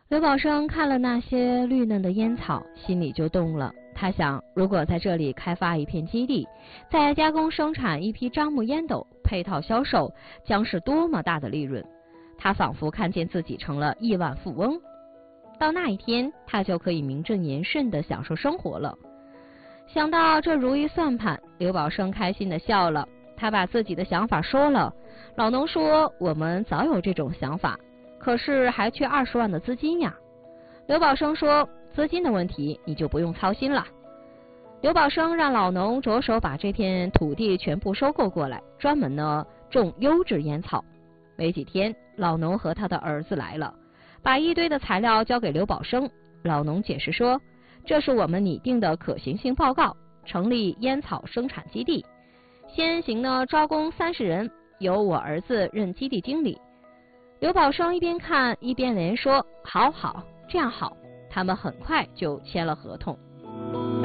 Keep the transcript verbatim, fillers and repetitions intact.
刘宝生看了那些绿嫩的烟草，心里就动了。他想，如果在这里开发一片基地，再加工生产一批樟木烟斗，配套销售，将是多么大的利润。他仿佛看见自己成了亿万富翁，到那一天，他就可以名正言顺地享受生活了。想到这如意算盘，刘宝生开心地笑了。他把自己的想法说了。老农说：“我们早有这种想法，可是还缺二十万的资金呀。”刘宝生说：“资金的问题你就不用操心了。”刘宝生让老农着手把这片土地全部收购过来，专门呢种优质烟草。没几天，老农和他的儿子来了，把一堆的材料交给刘宝生。老农解释说：“这是我们拟定的可行性报告，成立烟草生产基地，先行呢招工三十人，由我儿子任基地经理。”刘宝生一边看一边连说：“好好，这样好。”他们很快就签了合同。